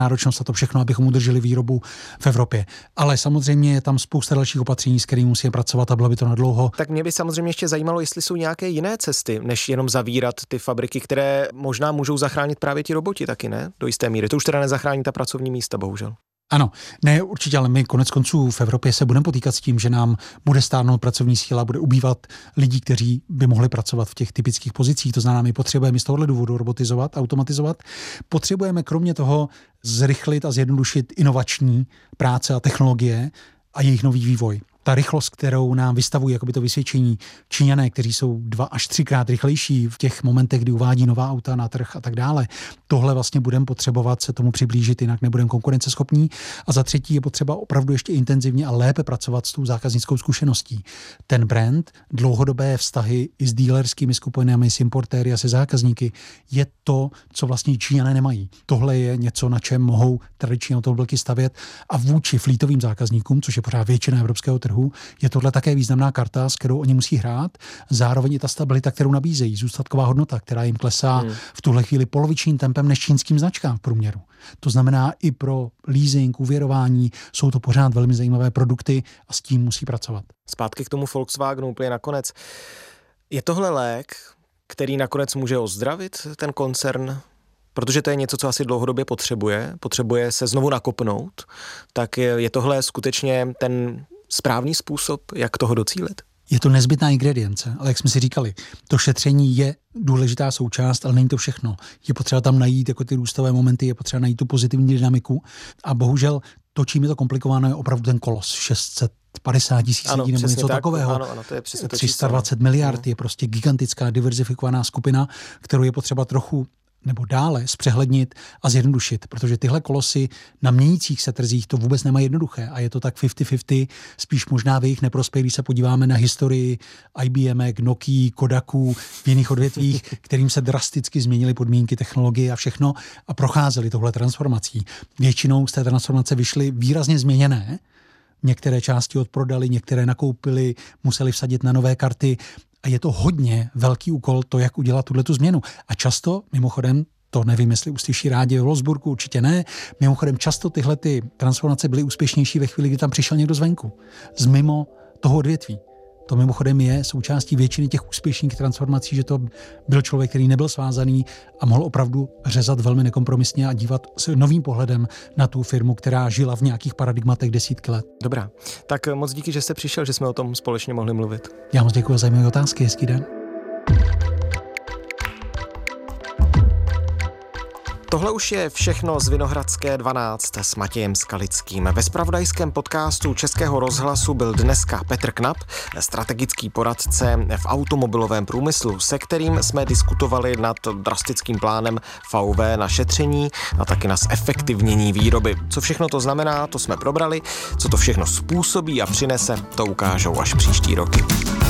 náročnost a to všechno, abychom udrželi výrobu v Evropě. Ale samozřejmě je tam spousta dalších opatření, s kterými musíme pracovat a bylo by to na dlouho. Tak mě by samozřejmě ještě zajímalo, jestli jsou nějaké jiné cesty, než jenom zavírat ty fabriky, které možná můžou zachránit právě ti roboti taky, ne? Do jisté míry. To už teda nezachrání ta pracovní místa, bohužel. Ano, ne určitě, ale my konec konců v Evropě se budeme potýkat s tím, že nám bude stárnout pracovní síla, bude ubývat lidí, kteří by mohli pracovat v těch typických pozicích. To znamená, my potřebujeme z tohohle důvodu robotizovat, automatizovat. Potřebujeme kromě toho zrychlit a zjednodušit inovační práce a technologie a jejich nový vývoj. Ta rychlost, kterou nám vystavují jakoby to vysvědčení Číňané, kteří jsou 2 až 3krát rychlejší v těch momentech, kdy uvádí nová auta na trh a tak dále. Tohle vlastně budeme potřebovat se tomu přiblížit, jinak nebudeme konkurenceschopní. A za třetí je potřeba opravdu ještě intenzivně a lépe pracovat s tou zákaznickou zkušeností. Ten brand, dlouhodobé vztahy i s dealerskými skupinami, s importéry a se zákazníky je to, co vlastně Číňané nemají. Tohle je něco, na čem mohou tradiční automobilky stavět a vůči fleetovým zákazníkům, což je pořád většina evropského trhu, je tohle také významná karta, s kterou oni musí hrát. Zároveň i ta stabilita, kterou nabízejí, zůstatková hodnota, která jim klesá v tuhle chvíli polovičním tempem než čínským značkám v průměru. To znamená i pro leasing, úvěrování, jsou to pořád velmi zajímavé produkty a s tím musí pracovat. Zpátky k tomu Volkswagenu úplně nakonec. Je tohle lék, který nakonec může ozdravit ten koncern? Protože to je něco, co asi dlouhodobě potřebuje se znovu nakopnout, tak je tohle skutečně ten správný způsob, jak toho docílit? Je to nezbytná ingredience, ale jak jsme si říkali, to šetření je důležitá součást, ale není to všechno. Je potřeba tam najít jako ty růstové momenty, je potřeba najít tu pozitivní dynamiku a bohužel to, čím je to komplikované, je opravdu ten kolos 650 000 lidí nebo něco takového. Ano, to je přesně to 320 miliard je prostě gigantická diverzifikovaná skupina, kterou je potřeba trochu nebo dále zpřehlednit a zjednodušit, protože tyhle kolosy na měnících se trzích to vůbec nemají jednoduché a je to tak 50-50, spíš možná v jejich neprospěch, když se podíváme na historii IBM, Nokia, Kodaků v jiných odvětvích, kterým se drasticky změnily podmínky, technologie a všechno a procházely tohle transformací. Většinou z té transformace vyšly výrazně změněné, některé části odprodali, některé nakoupili, museli vsadit na nové karty. A je to hodně velký úkol to, jak udělat tuhletu změnu. A často, mimochodem, to nevím, jestli uslyší rádi v Wolfsburgu, určitě ne, mimochodem často tyhle ty transformace byly úspěšnější ve chvíli, kdy tam přišel někdo zvenku, z mimo toho odvětví. To mimochodem je součástí většiny těch úspěšných transformací, že to byl člověk, který nebyl svázaný a mohl opravdu řezat velmi nekompromisně a dívat s novým pohledem na tu firmu, která žila v nějakých paradigmatech desítky let. Dobrá, tak moc díky, že jste přišel, že jsme o tom společně mohli mluvit. Já moc děkuji za zajímavé otázky, hezký den. Tohle už je všechno z Vinohradské 12 s Matějem Skalickým. Ve zpravodajském podcastu Českého rozhlasu byl dneska Petr Knap, strategický poradce v automobilovém průmyslu, se kterým jsme diskutovali nad drastickým plánem VW na šetření a taky na zefektivnění výroby. Co všechno to znamená, to jsme probrali, co to všechno způsobí a přinese, to ukážou až příští roky.